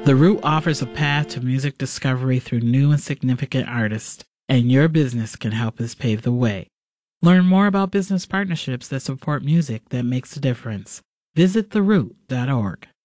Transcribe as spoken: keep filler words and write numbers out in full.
The Root offers a path to music discovery through new and significant artists, and your business can help us pave the way. Learn more about business partnerships that support music that makes a difference. Visit the root dot org.